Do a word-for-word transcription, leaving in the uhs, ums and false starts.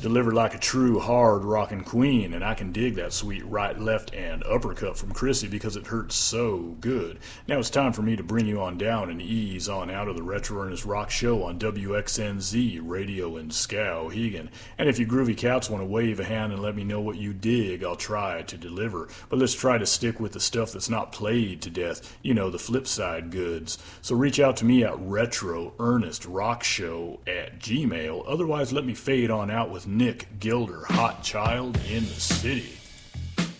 delivered like a true hard rockin' queen, and I can dig that sweet right, left, and uppercut from Chrissy because it hurts so good. Now it's time for me to bring you on down and ease on out of the Retro Ernest Rock Show on W X N Z Radio in Skowhegan. And if you groovy cats want to wave a hand and let me know what you dig, I'll try to deliver. But let's try to stick with the stuff that's not played to death, you know, the flip side goods. So reach out to me at Retro Ernest Rock Show at Gmail. Otherwise, let me fade on out with Nick Gilder, Hot Child in the City.